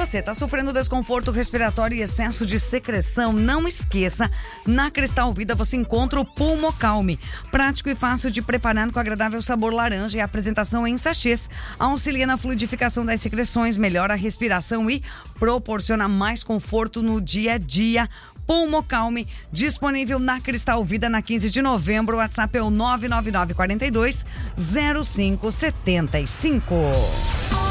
você está sofrendo desconforto respiratório e excesso de secreção, não esqueça, na Cristal Vida você encontra o Pulmocalme. Prático e fácil de preparar com agradável sabor laranja e apresentação em sachês. Auxilia na fluidificação das secreções, melhora a respiração e proporciona mais conforto no dia a dia. Pulmocalme, disponível na Cristal Vida na 15 de novembro. O WhatsApp é o 99942 0575.